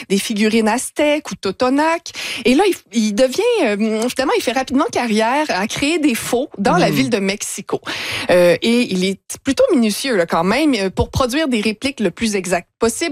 des figurines aztèques ou totonaques. Et là, il devient, finalement, il fait rapidement carrière à créer des faux dans la ville de Mexico. Et il est plutôt minutieux là, quand même pour produire des répliques le plus exactes possible.